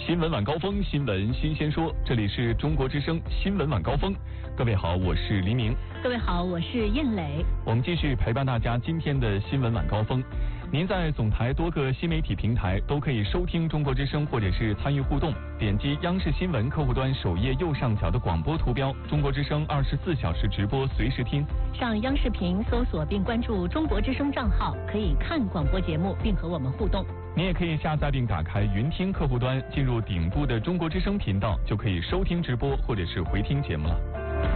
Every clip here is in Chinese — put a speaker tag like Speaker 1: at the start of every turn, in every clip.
Speaker 1: 新闻晚高峰，新闻新鲜说，这里是中国之声新闻晚高峰。各位好，我是黎明。
Speaker 2: 各位好，我是燕磊。
Speaker 1: 我们继续陪伴大家今天的新闻晚高峰。您在总台多个新媒体平台都可以收听中国之声，或者是参与互动。点击央视新闻客户端首页右上角的广播图标，中国之声24小时直播，随时听。
Speaker 2: 上央视频搜索并关注中国之声账号，可以看广播节目并和我们互动。
Speaker 1: 你也可以下载并打开云听客户端，进入顶部的中国之声频道，就可以收听直播或者是回听节目了。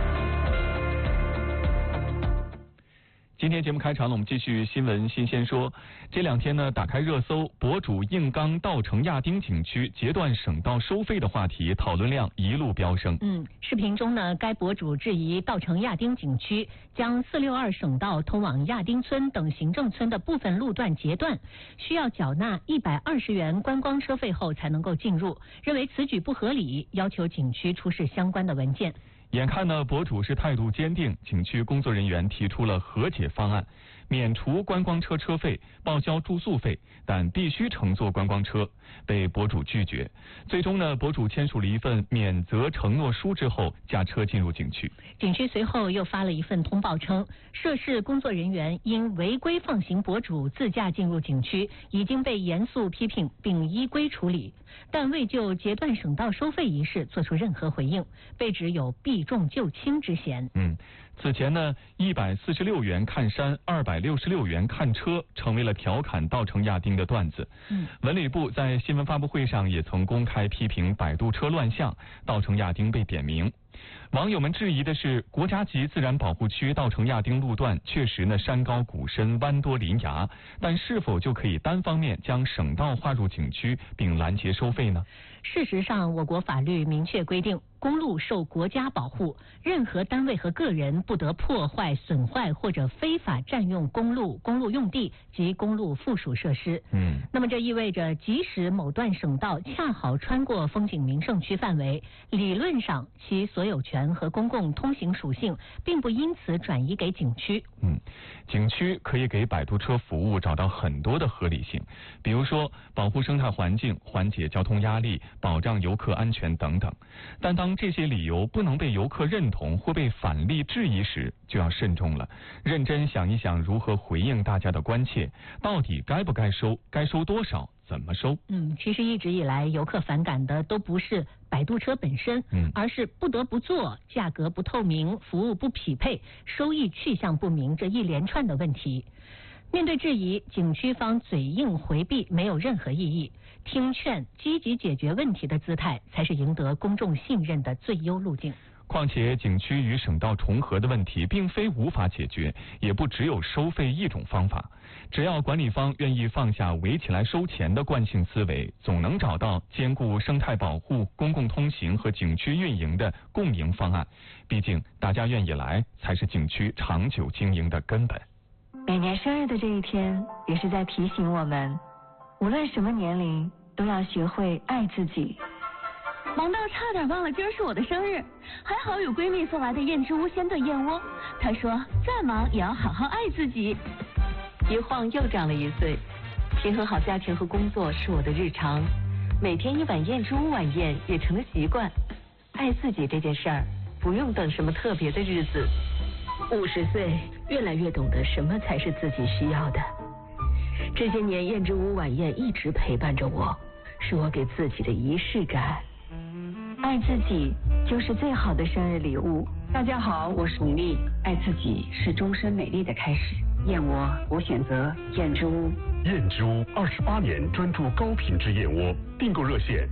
Speaker 1: 今天节目开场了，我们继续新闻新鲜说。这两天呢，打开热搜，博主硬刚稻城亚丁景区截断省道收费的话题，讨论量一路飙升。
Speaker 2: 视频中呢，该博主质疑稻城亚丁景区将462省道通往亚丁村等行政村的部分路段截断，需要缴纳120元观光车费后才能够进入，认为此举不合理，要求景区出示相关的文件。
Speaker 1: 眼看呢，博主是态度坚定，景区工作人员提出了和解方案，免除观光车车费，报销住宿费，但必须乘坐观光车，被博主拒绝。最终呢，博主签署了一份免责承诺书之后，驾车进入景区。
Speaker 2: 景区随后又发了一份通报称，涉事工作人员因违规放行博主自驾进入景区，已经被严肃批评并依规处理，但未就截断省道收费一事做出任何回应，被指有避重就轻之嫌。
Speaker 1: 此前呢，146元看山，266元看车，成为了调侃稻城亚丁的段子。文旅部在新闻发布会上也曾公开批评摆渡车乱象，稻城亚丁被点名。网友们质疑的是，国家级自然保护区稻城亚丁路段确实呢山高谷深，弯多林崖，但是否就可以单方面将省道划入景区并拦截收费呢？
Speaker 2: 事实上，我国法律明确规定，公路受国家保护，任何单位和个人不得破坏、损坏或者非法占用公路、公路用地及公路附属设施。那么这意味着，即使某段省道恰好穿过风景名胜区范围，理论上其所有权和公共通行属性并不因此转移给景区。
Speaker 1: 景区可以给摆渡车服务找到很多的合理性，比如说保护生态环境、缓解交通压力、保障游客安全等等。但当这些理由不能被游客认同或被反例质疑时，就要慎重了，认真想一想如何回应大家的关切，到底该不该收，该收多少，怎么收？
Speaker 2: 其实一直以来，游客反感的都不是摆渡车本身，而是不得不坐、价格不透明、服务不匹配、收益去向不明这一连串的问题。面对质疑，景区方嘴硬回避没有任何意义，听劝、积极解决问题的姿态才是赢得公众信任的最优路径。
Speaker 1: 况且景区与省道重合的问题并非无法解决，也不只有收费一种方法。只要管理方愿意放下围起来收钱的惯性思维，总能找到兼顾生态保护、公共通行和景区运营的共赢方案。毕竟大家愿意来，才是景区长久经营的根本。
Speaker 3: 每年生日的这一天，也是在提醒我们，无论什么年龄，都要学会爱自己。
Speaker 4: 忙到差点忘了今儿是我的生日，还好有闺蜜送来的燕之屋鲜炖燕窝。她说再忙也要好好爱自己。
Speaker 5: 一晃又长了1岁，平衡好家庭和工作是我的日常，每天1碗燕之屋晚宴也成了习惯。爱自己这件事儿，不用等什么特别的日子。50岁，越来越懂得什么才是自己需要的。这些年燕之屋晚宴一直陪伴着我，是我给自己的仪式感。
Speaker 3: 爱自己就是最好的生日礼物。
Speaker 6: 大家好，我是米粒。爱自己是终身美丽的开始。燕窝，我选择燕之屋。
Speaker 7: 燕之屋28年专注高品质燕窝，订购热线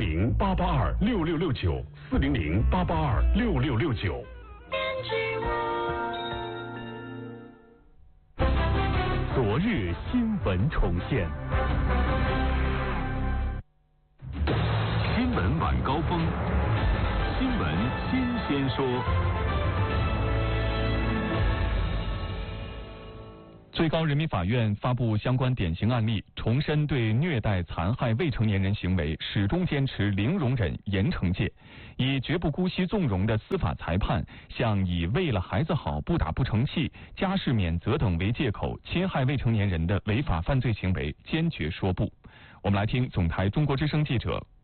Speaker 7: 400-882-6669 400-882-6669。
Speaker 4: 燕之屋。
Speaker 7: 昨日新闻重现。新闻晚高峰，新闻新鲜说。
Speaker 1: 最高人民法院发布相关典型案例，重申对虐待残害未成年人行为始终坚持零容忍、严惩戒，以绝不姑息纵容的司法裁判向以为了孩子好不打不成器、家事免责等为借口侵害未成年人的违法犯罪行为坚决说不。我们来听总台中国之声记者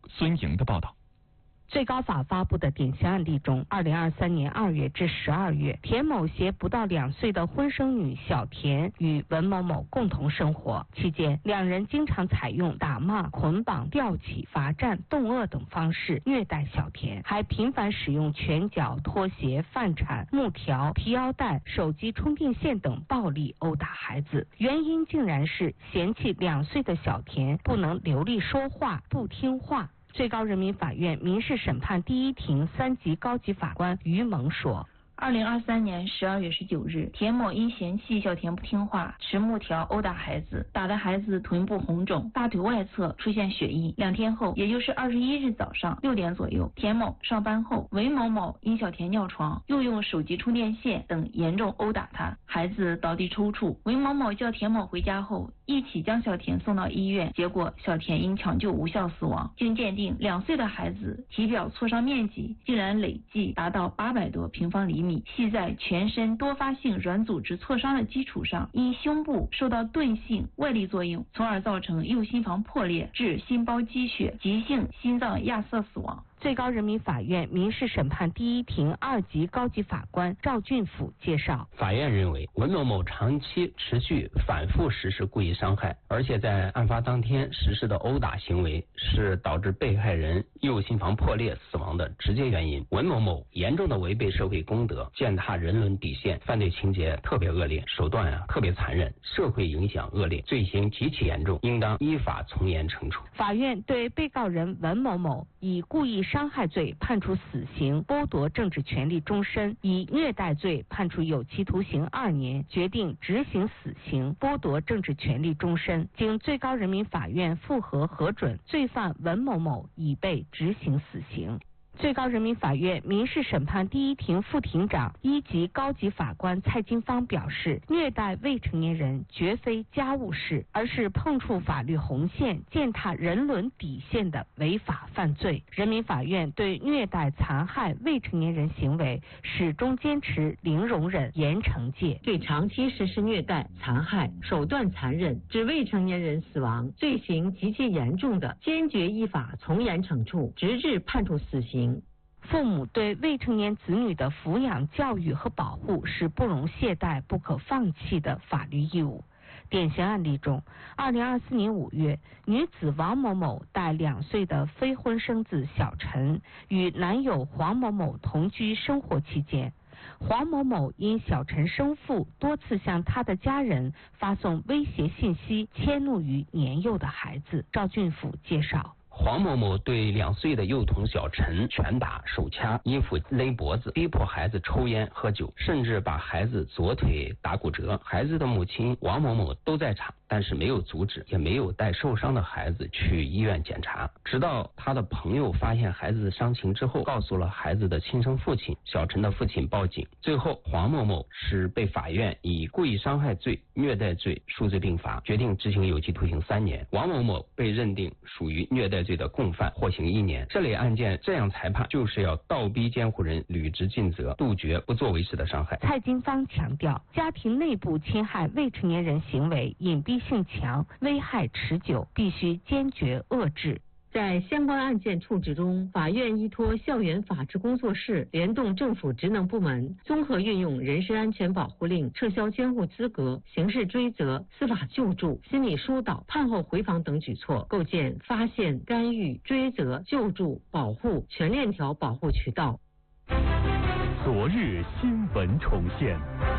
Speaker 1: 孙莹的报道。
Speaker 8: 最高法发布的典型案例中，2023年2月至12月，田某携不到2岁的婚生女小田与文某某共同生活，期间两人经常采用打骂、捆绑、吊起、罚站、冻饿等方式虐待小田，还频繁使用拳脚、拖鞋、饭铲、木条、皮腰带、手机充电线等暴力殴打孩子。原因竟然是嫌弃2岁的小田不能流利说话、不听话。最高人民法院民事审判第一庭3级高级法官于萌说
Speaker 9: ，2023年12月19日，田某因嫌弃小田不听话，持木条殴打孩子，打的孩子臀部红肿，大腿外侧出现血印。2天后，也就是21日早上6点左右，田某上班后，韦某某因小田尿床，又用手机充电线等严重殴打他，孩子倒地抽搐。韦某某叫田某回家后，一起将小田送到医院，结果小田因抢救无效死亡。经鉴定，2岁的孩子体表挫伤面积竟然累计达到800多平方厘米，系在全身多发性软组织挫伤的基础上，因胸部受到钝性外力作用，从而造成右心房破裂，致心包积血，急性心脏亚塞死亡。
Speaker 8: 最高人民法院民事审判第一庭2级高级法官赵俊甫介绍，
Speaker 10: 法院认为文某某长期持续反复实施故意伤害，而且在案发当天实施的殴打行为是导致被害人右心房破裂死亡的直接原因。文某某严重的违背社会公德，践踏人伦底线，犯罪情节特别恶劣，手段特别残忍，社会影响恶劣，罪行极其严重，应当依法从严惩处。
Speaker 8: 法院对被告人文某某以故意伤害罪判处死刑，剥夺政治权利终身；以虐待罪判处有期徒刑2年，决定执行死刑，剥夺政治权利终身。经最高人民法院复核核准，罪犯文某某已被执行死刑。最高人民法院民事审判第一庭副庭长1级高级法官蔡金芳表示，虐待未成年人绝非家务事，而是碰触法律红线、践踏人伦底线的违法犯罪。人民法院对虐待残害未成年人行为始终坚持零容忍、严惩戒，
Speaker 2: 对长期实施虐待、残害、手段残忍致未成年人死亡、罪行极其严重的，坚决依法从严惩处，直至判处死刑。
Speaker 8: 父母对未成年子女的抚养、教育和保护是不容懈怠、不可放弃的法律义务。典型案例中，2024年5月，女子王某某带2岁的非婚生子小陈与男友黄某某同居生活期间，黄某某因小陈生父多次向他的家人发送威胁信息，迁怒于年幼的孩子。赵俊甫介绍，
Speaker 10: 黄某某对2岁的幼童小陈拳打、手掐、衣服勒脖子，逼迫孩子抽烟喝酒，甚至把孩子左腿打骨折。孩子的母亲王某某都在场，但是没有阻止，也没有带受伤的孩子去医院检查。直到他的朋友发现孩子的伤情之后，告诉了孩子的亲生父亲，小陈的父亲报警。最后黄某某是被法院以故意伤害罪、虐待罪数罪并罚，决定执行有期徒刑3年。王某某被认定属于虐待罪的共犯，获刑1年。这类案件这样裁判，就是要倒逼监护人履职尽责，杜绝不作为时的伤害。
Speaker 8: 蔡金芳强调，家庭内部侵害未成年人行为隐蔽性强，危害持久，必须坚决遏制。
Speaker 2: 在相关案件处置中，法院依托校园法治工作室，联动政府职能部门，综合运用人身安全保护令、撤销监护资格、刑事追责、司法救助、心理疏导、判后回访等举措，构建发现、干预、追责、救助、保护全链条保护渠道。
Speaker 7: 昨日新闻重现，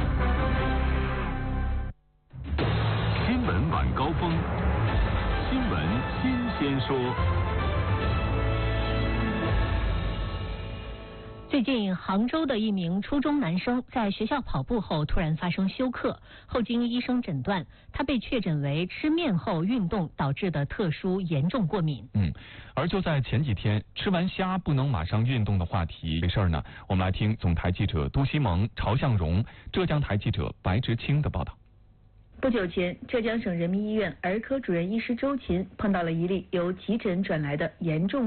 Speaker 7: 新闻晚高峰，新闻新鲜说。
Speaker 2: 最近，杭州的一名初中男生在学校跑步后突然发生休克，后经医生诊断，他被确诊为吃面后运动导致的特殊严重过敏。
Speaker 1: 而就在前几天，吃完虾不能马上运动的话题，这事儿呢，我们来听总台记者杜西蒙、朝向荣、浙江台记者白直清的报道。
Speaker 9: 不久前，浙江省人民医院儿科主任医师周琴碰到了一例由急诊转来的严重